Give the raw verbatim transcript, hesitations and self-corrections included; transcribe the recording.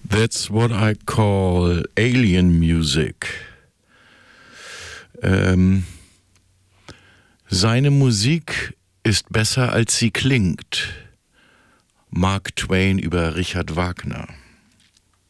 That's what I call alien music. Ähm, seine Musik ist besser, als sie klingt. Mark Twain über Richard Wagner.